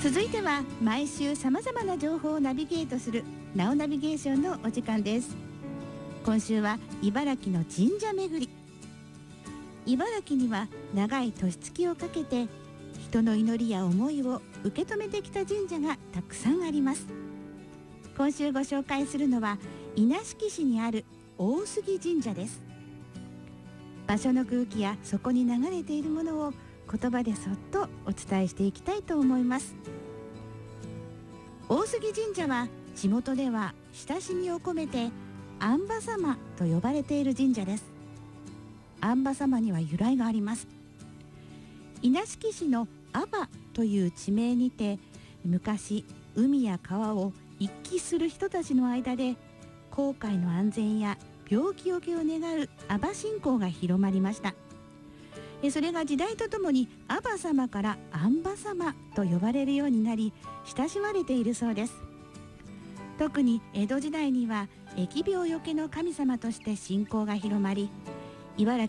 続いては毎週さまざまな情報をナビゲートするなおナビゲーションのお時間です。今週は茨城の神社巡り。茨城には長い年月をかけて人の祈りや思いを受け止めてきた神社がたくさんあります。今週ご紹介するのは稲敷市にある大杉神社です。場所の空気やそこに流れているものを言葉でそっとお伝えしていきたいと思います。大杉神社は地元では親しみを込めて安波様と呼ばれている神社です。安波様には由来があります。稲敷市の阿波という地名にて、昔海や川を一帰する人たちの間で航海の安全や病気よけを願う阿波信仰が広まりました。それが時代とともに阿波様から安波様と呼ばれるようになり、親しまれているそうです。特に江戸時代には疫病よけの神様として信仰が広まり、茨